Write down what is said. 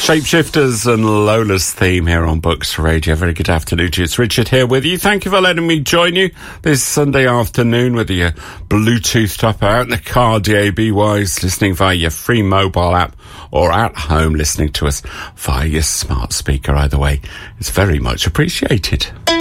Shapeshifters and Lola's theme here on Books Radio. Very good afternoon to you. It's Richard here with you. Thank you for letting me join you this Sunday afternoon, whether you're Bluetoothed up out in the car, DAB-wise, listening via your free mobile app, or at home listening to us via your smart speaker. Either way, it's very much appreciated.